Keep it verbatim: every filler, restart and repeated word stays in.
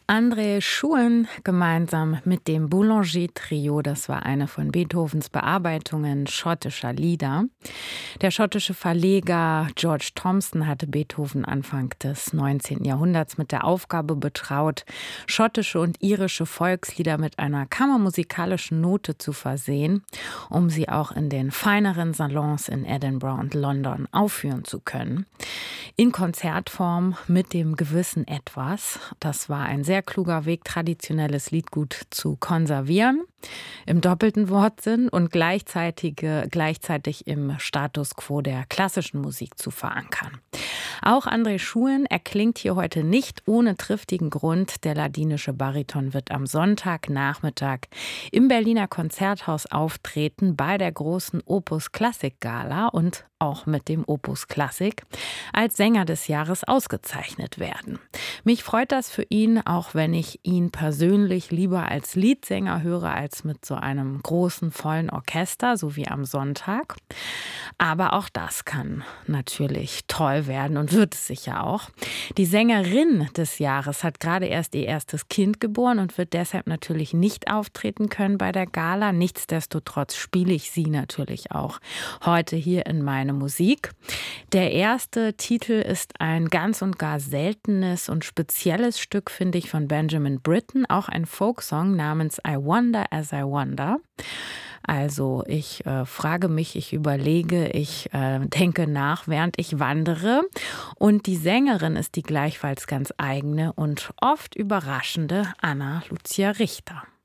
André Schuen gemeinsam mit dem Boulanger-Trio, das war eine von Beethovens Bearbeitungen schottischer Lieder. Der schottische Verleger George Thomson hatte Beethoven Anfang des neunzehnten Jahrhunderts mit der Aufgabe betraut, schottische und irische Volkslieder mit einer kammermusikalischen Note zu versehen, um sie auch in den feineren Salons in Edinburgh und London aufführen zu können. In Konzertform mit dem gewissen Etwas. Das war ein sehr kluger Weg, traditionelles Liedgut zu konservieren, im doppelten Wortsinn und gleichzeitig, gleichzeitig im Status quo der klassischen Musik zu verankern. Auch André Schuen erklingt hier heute nicht ohne triftigen Grund. Der ladinische Bariton wird am Sonntagnachmittag im Berliner Konzerthaus auftreten bei der großen Opus Klassik Gala und auch mit dem Opus Klassik als Sänger des Jahres ausgezeichnet werden. Mich freut das für ihn, auch wenn ich ihn persönlich lieber als Liedsänger höre als mit so einem großen, vollen Orchester, so wie am Sonntag. Aber auch das kann natürlich toll werden und wird es sicher auch. Die Sängerin des Jahres hat gerade erst ihr erstes Kind geboren und wird deshalb natürlich nicht auftreten können bei der Gala. Nichtsdestotrotz spiele ich sie natürlich auch heute hier in meiner Musik. Der erste Titel ist ein ganz und gar seltenes und spezielles Stück, finde ich, von Benjamin Britten, auch ein Folksong namens I Wonder as I Wonder. Also ich äh, frage mich, ich überlege, ich äh, denke nach, während ich wandere. Und die Sängerin ist die gleichfalls ganz eigene und oft überraschende Anna Lucia Richter.